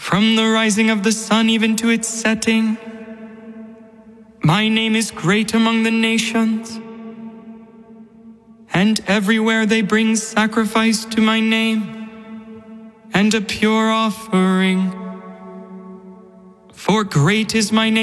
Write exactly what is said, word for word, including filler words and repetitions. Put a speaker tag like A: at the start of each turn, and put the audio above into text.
A: from the rising of the sun even to its setting. My name is great among the nations, and everywhere they bring sacrifice to my name, and a pure offering. For great is my name.